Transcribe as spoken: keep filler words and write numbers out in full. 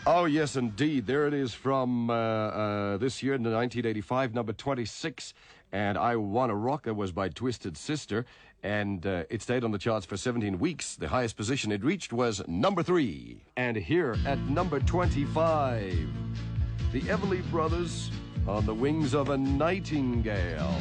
Oh, yes, indeed. There it is from uh, uh, this year, nineteen eighty-five, number twenty-six. And I Wanna Rock. It was by Twisted Sister. And uh, it stayed on the charts for seventeen weeks. The highest position it reached was number three. And here at number twenty-five, the Everly Brothers, On the Wings of a Nightingale.